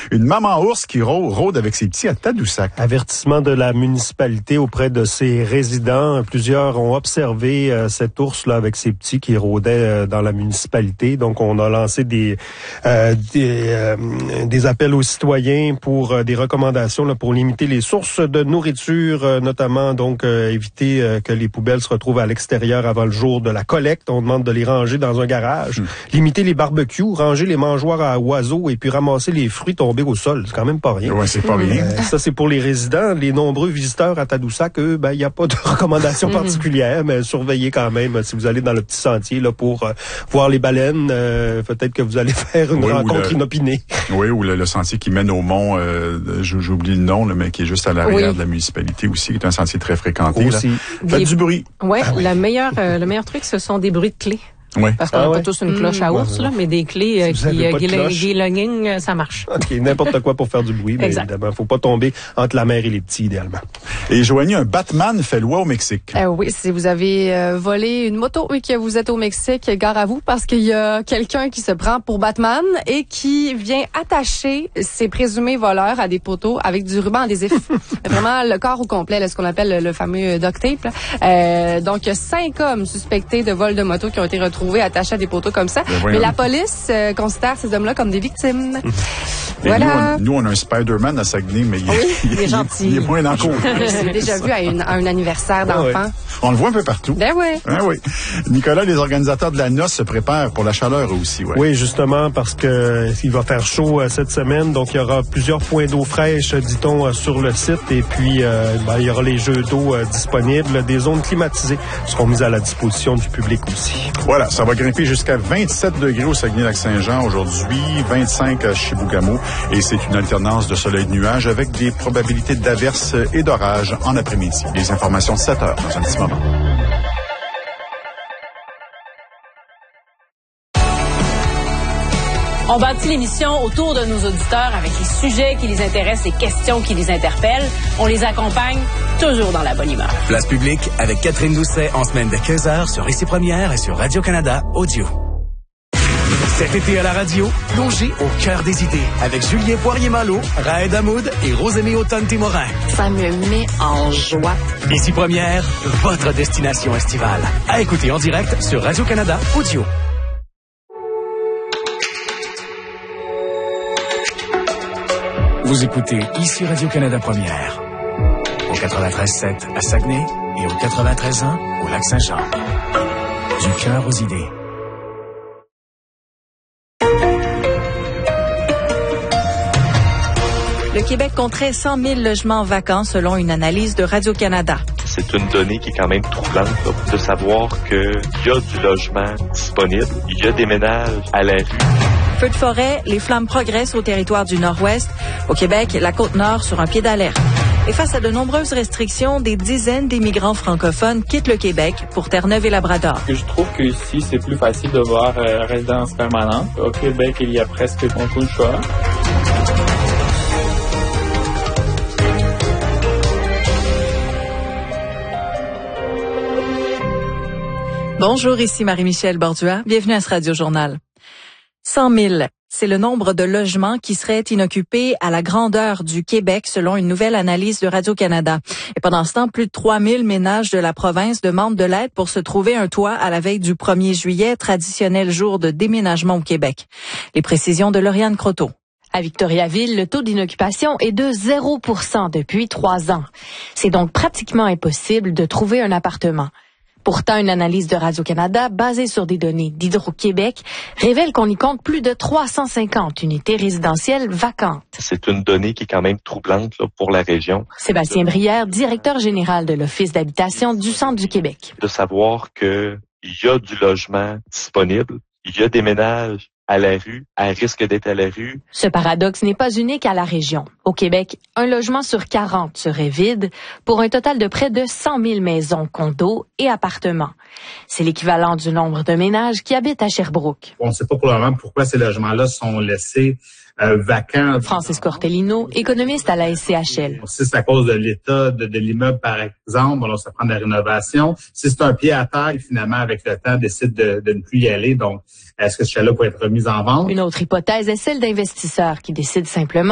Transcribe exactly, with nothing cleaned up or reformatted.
Une maman ours qui rôde avec ses petits à Tadoussac. Avertissement de la municipalité auprès de ses résidents. Plusieurs ont observé euh, cet ours-là avec ses petits qui rôdait euh, dans la municipalité. Donc, on a lancé des euh, des, euh, des appels aux citoyens pour euh, des recommandations là, pour limiter les sources de nourriture, euh, notamment donc euh, éviter euh, que les poubelles se retrouvent à l'extérieur avant le jour de la collecte. On demande de les ranger dans un garage, mmh. limiter les barbecues, ranger les mangeoires à oiseaux et puis ramasser les fruits tombés au sol. C'est quand même pas rien. Ouais, c'est pas rien. Euh, ça, c'est pour les résidents. Les nombreux visiteurs à Tadoussac, eux, ben, il n'y a pas de recommandation particulière, mais surveillez quand même si vous allez dans le petit sentier là pour euh, voir les baleines. Euh, peut-être que vous allez faire une oui, rencontre le, inopinée. Oui, ou le, le sentier qui mène au mont, euh, j'oublie le nom, là, mais qui est juste à l'arrière oui. de la municipalité aussi, qui est un sentier très fréquenté. Aussi. Là. Faites des... du bruit. Ouais, ah oui, la meilleure, euh, le meilleur truc, ce sont des bruits de clés. Oui. Parce qu'on n'a ah pas ouais. tous une cloche à ours, là, mais des clés euh, si qui guéloguing, euh, ça marche. OK, n'importe quoi pour faire du bruit, mais exact. Évidemment, faut pas tomber entre la mère et les petits, idéalement. Et Joanie, un Batman fait loi au Mexique. Euh, oui, si vous avez euh, volé une moto et que vous êtes au Mexique, gare à vous, parce qu'il y a quelqu'un qui se prend pour Batman et qui vient attacher ses présumés voleurs à des poteaux avec du ruban adhésif. Vraiment le corps au complet, là, ce qu'on appelle le, le fameux duct tape. Euh, donc, il y a cinq hommes suspectés de vol de moto qui ont été retrouvés attachés à des poteaux comme ça. Ben Mais la police euh, considère ces hommes-là comme des victimes. Voilà. Nous on, nous, on a un Spider-Man à Saguenay, mais il, oui, il, il est gentil. Il est moins dans Je l'ai déjà vu à, une, à un anniversaire d'enfant. Ah ouais. On le voit un peu partout. Ben oui. Ben oui. Nicolas, les organisateurs de la noce se préparent pour la chaleur aussi. Ouais. Oui, justement, parce que il va faire chaud euh, cette semaine. Donc, il y aura plusieurs points d'eau fraîche, dit-on, euh, sur le site. Et puis, euh, ben, il y aura les jeux d'eau euh, disponibles. Des zones climatisées seront mises à la disposition du public aussi. Voilà, ça va grimper jusqu'à vingt-sept degrés au Saguenay-Lac-Saint-Jean aujourd'hui, vingt-cinq à Chibougamau. Et c'est une alternance de soleil et de nuages avec des probabilités d'averses et d'orages en après-midi. Les informations de sept heures dans un petit moment. On bâtit l'émission autour de nos auditeurs avec les sujets qui les intéressent, les questions qui les interpellent. On les accompagne toujours dans la bonne humeur. Place publique avec Catherine Doucet en semaine de quinze heures sur Ici Première et sur Radio-Canada Audio. Cet été à la radio, plongez au cœur des idées avec Julien Poirier-Malo, Raed Hamoud et Rosémie Automne-Témorin. Ça me met en joie. Ici Première, votre destination estivale. À écouter en direct sur Radio-Canada Audio. Vous écoutez ici Radio-Canada Première. Au quatre-vingt-treize sept à Saguenay et au quatre-vingt-treize un au Lac-Saint-Jean. Du cœur aux idées. Le Québec compterait cent mille logements vacants selon une analyse de Radio-Canada. C'est une donnée qui est quand même troublante là, de savoir qu'il y a du logement disponible, il y a des ménages à la rue. Feux de forêt, les flammes progressent au territoire du Nord-Ouest. Au Québec, la Côte-Nord sur un pied d'alerte. Et face à de nombreuses restrictions, des dizaines d'immigrants francophones quittent le Québec pour Terre-Neuve et Labrador. Je trouve qu'ici, c'est plus facile de voir euh, résidence permanente. Au Québec, il y a presque beaucoup de choix. Bonjour, ici Marie-Michel Bordua. Bienvenue à ce Radio-Journal. cent mille, c'est le nombre de logements qui seraient inoccupés à la grandeur du Québec selon une nouvelle analyse de Radio-Canada. Et pendant ce temps, plus de trois mille ménages de la province demandent de l'aide pour se trouver un toit à la veille du premier juillet, traditionnel jour de déménagement au Québec. Les précisions de Lauriane Croteau. À Victoriaville, le taux d'inoccupation est de zéro pour cent depuis trois ans. C'est donc pratiquement impossible de trouver un appartement. Pourtant, une analyse de Radio-Canada basée sur des données d'Hydro-Québec révèle qu'on y compte plus de trois cent cinquante unités résidentielles vacantes. C'est une donnée qui est quand même troublante là, pour la région. Sébastien Brière, directeur général de l'Office d'habitation du Centre du Québec. De savoir qu'il y a du logement disponible, il y a des ménages à la rue, à risque d'être à la rue. Ce paradoxe n'est pas unique à la région. Au Québec, un logement sur quarante serait vide pour un total de près de cent mille maisons, condos et appartements. C'est l'équivalent du nombre de ménages qui habitent à Sherbrooke. On ne sait pas pour le moment pourquoi ces logements-là sont laissés euh, vacants. Francis Cortellino, économiste à la S C H L. Si c'est à cause de l'état de, de l'immeuble, par exemple, alors ça prend de la rénovation. Si c'est un pied à terre, finalement, avec le temps, décide de, de ne plus y aller. Donc, est-ce que ce chalet-là peut être remis en vente? Une autre hypothèse est celle d'investisseurs qui décident simplement